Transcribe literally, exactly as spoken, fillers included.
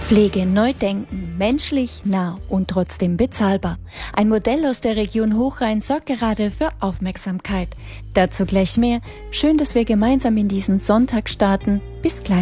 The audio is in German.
Pflege neu denken, menschlich, nah und trotzdem bezahlbar. Ein Modell aus der Region Hochrhein sorgt gerade für Aufmerksamkeit. Dazu gleich mehr. Schön, dass wir gemeinsam in diesen Sonntag starten. Bis gleich.